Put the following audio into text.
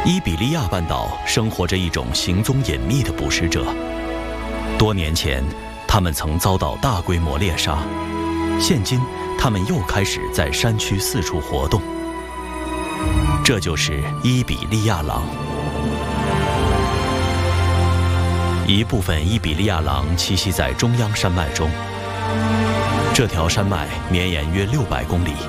伊比利亚半岛生活着一种行踪隐秘的捕食者。多年前，他们曾遭到大规模猎杀，现今他们又开始在山区四处活动。这就是伊比利亚狼。一部分伊比利亚狼栖息在中央山脉中，这条山脉绵延约600公里。